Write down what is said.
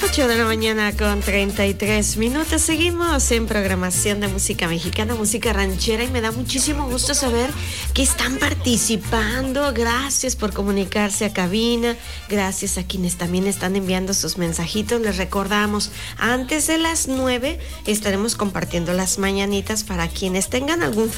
8 de la mañana con 33 minutos. Seguimos en programación de música mexicana, música ranchera, y me da muchísimo gusto saber que están participando. Gracias por comunicarse a cabina. Gracias a quienes también están enviando sus mensajitos. Les recordamos, antes de las 9 estaremos compartiendo las mañanitas para quienes tengan algún